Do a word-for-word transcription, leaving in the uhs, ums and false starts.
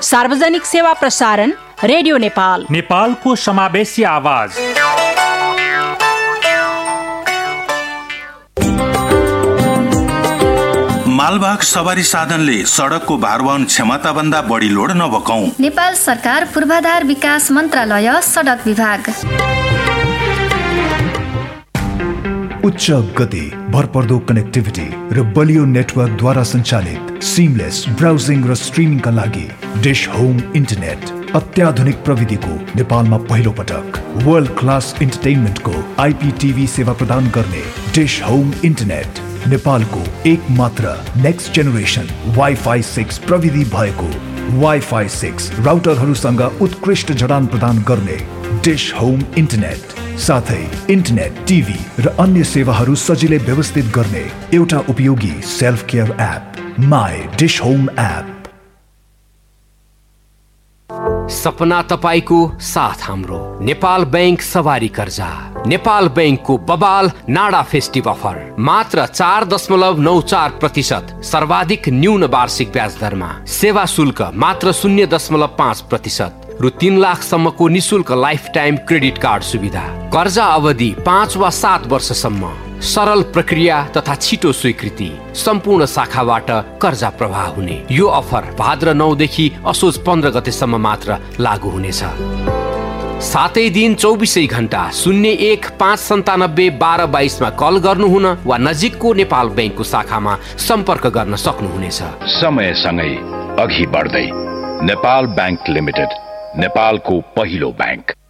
सार्वजनिक सेवा प्रसारण रेडियो नेपाल, नेपालको समावेशी आवाज। मालवाहक सवारी साधनले सडकको भारवहन क्षमता भन्दा बढी लोड नबोकाऊ। नेपाल सरकार पूर्वाधार विकास मन्त्रालय सडक विभाग। उच्च गति, भरपर्दो कनेक्टिभिटी र बलियो नेटवर्कद्वारा सञ्चालित सिमलेस ब्राउजिङ र स्ट्रिमिङका लागि डिश होम इन्टरनेट अत्याधुनिक प्रविधिको नेपालमा पहिलो पटक वर्ल्ड क्लास इन्टरटेनमेन्टको आइपीटिभी सेवा प्रदान गर्ने डिश होम इन्टरनेट नेपालको एक मात्र नेक्स्ट जेनेरेसन वाइफाई सिक्स प्रविधि भएको वाइफाई सिक्स राउटरहरूसँग उत्कृष्ट जडान प्रदान गर्ने डिश होम इन्टरनेट, साथै इन्टरनेट, टिभी र अन्य सेवाहरू सजिलै व्यवस्थित गर्ने एउटा उपयोगी self care app my dish home app. सपना तपाईको साथ हाम्रो। नेपाल बैंक सवारी कर्जा, नेपाल बैंकको बबाल नाडा फेस्टिभ अफर मात्र चार दशमलव नौ चार प्रतिशत सर्वाधिक न्यून वार्षिक ब्याज दरमा, सेवा शुल्क मात्र शून्य दशमलव पाँच प्रतिशत रु तीन लाखसम्मको निशुल्क लाइफ टाइम क्रेडिट कार्ड सुविधा, कर्जा अवधि पाँच वा सात वर्षसम्म, सरल प्रक्रिया तथा छिटो स्वीकृति, सम्पूर्ण शाखाबाट कर्जा प्रवाह हुने। यो अफर भाद्र नौ देखि असोज पन्ध्र गतेसम्म मात्र लागू हुनेछ। सातै दिन चौबिसै घण्टा शून्य एक पाँच सन्तानब्बे बाह्र बाइसमा कल गर्नुहुन वा नजिकको नेपाल बैंकको शाखामा सम्पर्क गर्न सक्नुहुनेछ। समयसँगै अघि बढ्दै नेपाल बैंक लिमिटेड, नेपालको पहिलो बैंक।